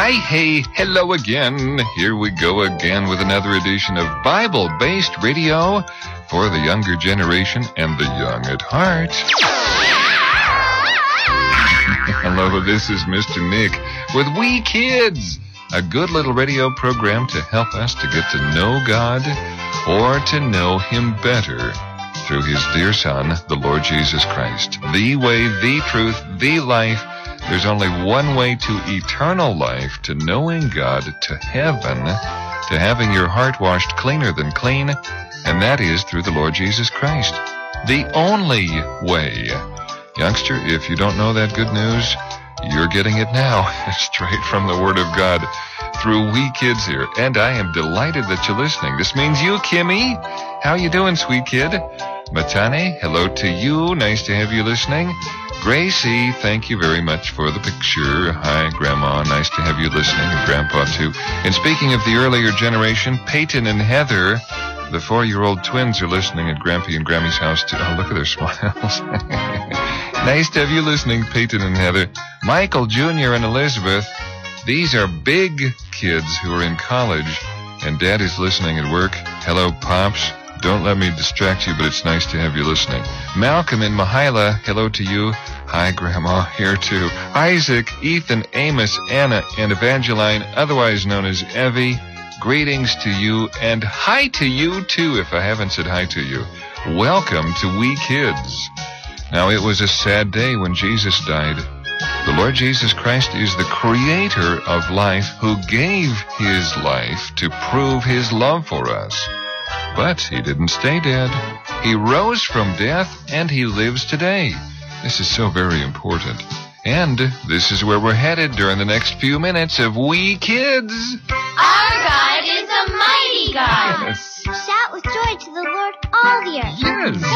Hi, hey, hello again. Here we go again with another edition of Bible-based radio for the younger generation and the young at heart. Hello, this is Mr. Nick with We Kids, a good little radio program to help us to get to know God or to know Him better through His dear Son, the Lord Jesus Christ. The way, the truth, the life. There's only one way to eternal life, to knowing God, to heaven, to having your heart washed cleaner than clean, and that is through the Lord Jesus Christ. The only way. Youngster, if you don't know that good news, you're getting it now, straight from the Word of God, through We Kids here. And I am delighted that you're listening. This means you, Kimmy. How you doing, sweet kid? Matane, hello to you. Nice to have you listening. Gracie, thank you very much for the picture. Hi, Grandma. Nice to have you listening, and Grandpa, too. And speaking of the earlier generation, Peyton and Heather, the 4-year-old twins, are listening at Grampy and Grammy's house, too. Oh, look at their smiles. Nice to have you listening, Peyton and Heather. Michael Jr. and Elizabeth, these are big kids who are in college, and Dad is listening at work. Hello, Pops. Don't let me distract you, but it's nice to have you listening. Malcolm and Mahila, hello to you. Hi, Grandma, here too. Isaac, Ethan, Amos, Anna, and Evangeline, otherwise known as Evie, greetings to you, and hi to you too, if I haven't said hi to you. Welcome to We Kids. Now, it was a sad day when Jesus died. The Lord Jesus Christ is the creator of life who gave His life to prove His love for us. But He didn't stay dead. He rose from death, and He lives today. This is so very important. And this is where we're headed during the next few minutes of We Kids. Our God is a mighty God. Yes. Shout with joy to the Lord all the earth. Yes.